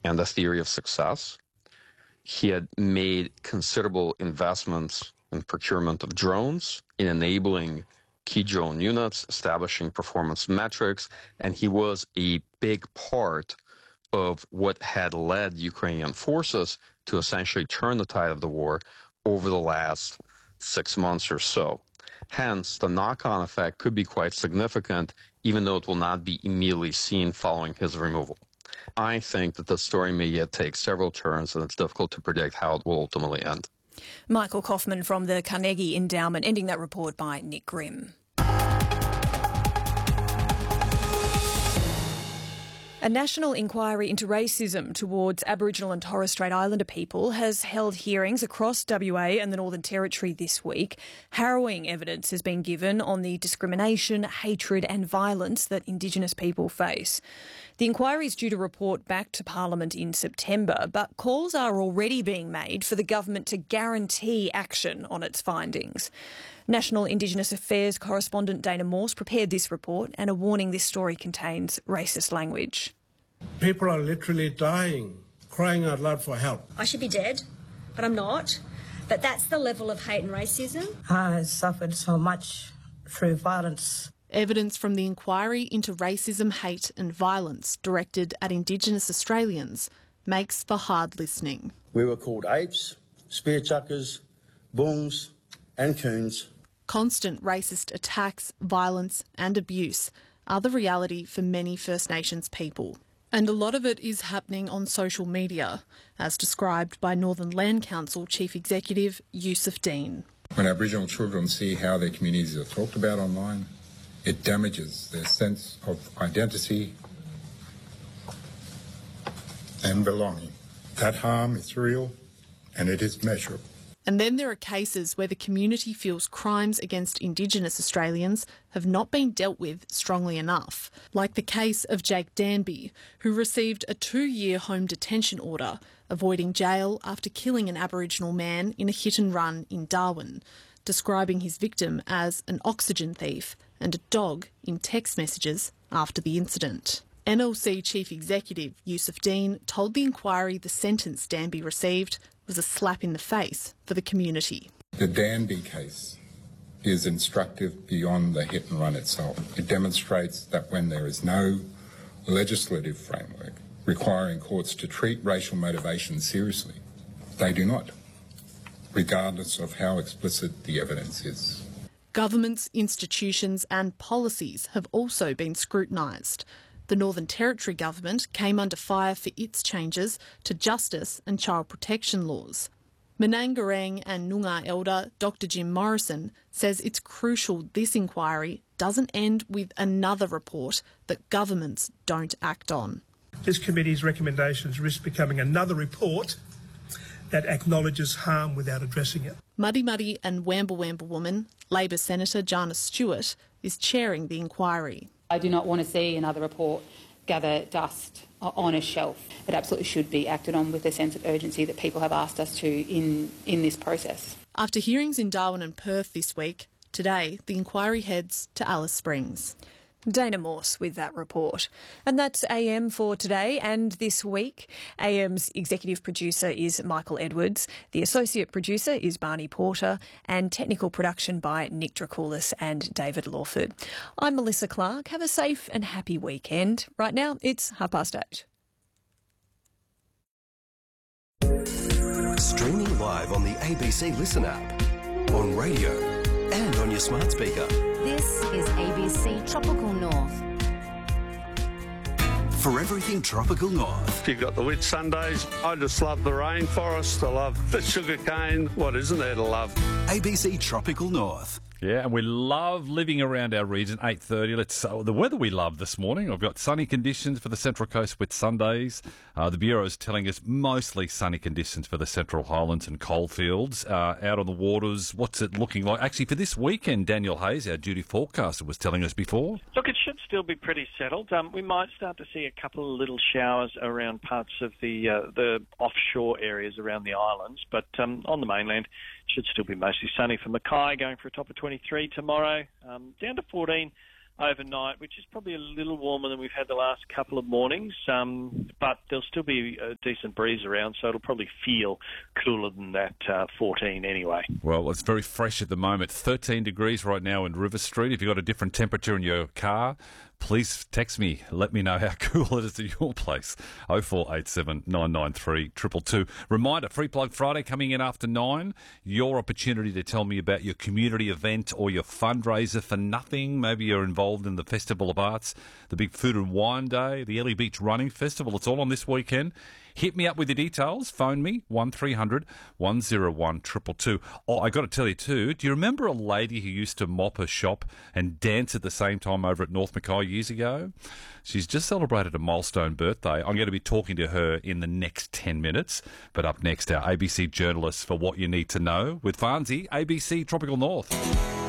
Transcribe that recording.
and the theory of success. He had made considerable investments in procurement of drones, in enabling key drone units, establishing performance metrics, and he was a big part of what had led Ukrainian forces to essentially turn the tide of the war over the last 6 months or so. Hence, the knock-on effect could be quite significant, even though it will not be immediately seen following his removal. I think that the story may yet take several turns, and it's difficult to predict how it will ultimately end. Michael Kaufman from the Carnegie Endowment, ending that report by Nick Grimm. A national inquiry into racism towards Aboriginal and Torres Strait Islander people has held hearings across WA and the Northern Territory this week. Harrowing evidence has been given on the discrimination, hatred and violence that Indigenous people face. The inquiry is due to report back to Parliament in September, but calls are already being made for the government to guarantee action on its findings. National Indigenous Affairs correspondent Dana Morse prepared this report and a warning this story contains racist language. People are literally dying, crying out loud for help. I should be dead, but I'm not. But that's the level of hate and racism. I suffered so much through violence. Evidence from the inquiry into racism, hate and violence directed at Indigenous Australians makes for hard listening. We were called apes, spear chuckers, boons and coons. Constant racist attacks, violence and abuse are the reality for many First Nations people. And a lot of it is happening on social media, as described by Northern Land Council Chief Executive Yusuf Dean. When Aboriginal children see how their communities are talked about online, it damages their sense of identity and belonging. That harm is real and it is measurable. And then there are cases where the community feels crimes against Indigenous Australians have not been dealt with strongly enough, like the case of Jake Danby, who received a 2-year home detention order, avoiding jail after killing an Aboriginal man in a hit and run in Darwin, describing his victim as an oxygen thief and a dog in text messages after the incident. NLC Chief Executive Yusuf Dean told the inquiry the sentence Danby received was a slap in the face for the community. The Danby case is instructive beyond the hit and run itself. It demonstrates that when there is no legislative framework requiring courts to treat racial motivation seriously, they do not, regardless of how explicit the evidence is. Governments, institutions and policies have also been scrutinised. The Northern Territory government came under fire for its changes to justice and child protection laws. Menangarang and Noongar elder Dr Jim Morrison says it's crucial this inquiry doesn't end with another report that governments don't act on. This committee's recommendations risk becoming another report that acknowledges harm without addressing it. Muddy Muddy and Wamba Wamba woman, Labor Senator Jana Stewart, is chairing the inquiry. I do not want to see another report gather dust on a shelf. It absolutely should be acted on with a sense of urgency that people have asked us to in this process. After hearings in Darwin and Perth this week, today the inquiry heads to Alice Springs. Dana Morse with that report. And that's AM for today and this week. AM's executive producer is Michael Edwards. The associate producer is Barney Porter and technical production by Nick Dracoulis and David Lawford. I'm Melissa Clark. Have a safe and happy weekend. Right now it's 8:30. Streaming live on the ABC Listen app, on radio and on your smart speaker. This is ABC Tropical North. For everything Tropical North. You've got the Whitsundays. I just love the rainforest. I love the sugarcane. What isn't there to love? ABC Tropical North. Yeah, and we love living around our region. 8:30. The weather we love this morning. I've got sunny conditions for the Central Coast with Sundays. The Bureau is telling us mostly sunny conditions for the Central Highlands and coalfields. Out on the waters, what's it looking like? Actually, for this weekend, Daniel Hayes, our duty forecaster, was telling us before. Look, it should still be pretty settled. We might start to see a couple of little showers around parts of the offshore areas around the islands, but on the mainland, it should still be mostly sunny. For Mackay, going for a top of 23 tomorrow, down to 14 overnight, which is probably a little warmer than we've had the last couple of mornings, but there'll still be a decent breeze around, so it'll probably feel cooler than that 14 anyway. Well, it's very fresh at the moment. 13 degrees right now in River Street. If you've got a different temperature in your car, please text me. Let me know how cool it is at your place. 0487 993 222. Reminder, Free Plug Friday coming in after 9. Your opportunity to tell me about your community event or your fundraiser for nothing. Maybe you're involved in the Festival of Arts, the big Food and Wine Day, the Ellie Beach Running Festival. It's all on this weekend. Hit me up with your details. Phone me, 1300 101 222. Oh, I got to tell you too, do you remember a lady who used to mop her shop and dance at the same time over at North Mackay years ago? She's just celebrated a milestone birthday. I'm going to be talking to her in the next 10 minutes. But up next, our ABC journalist for What You Need to Know with Farnsey, ABC Tropical North.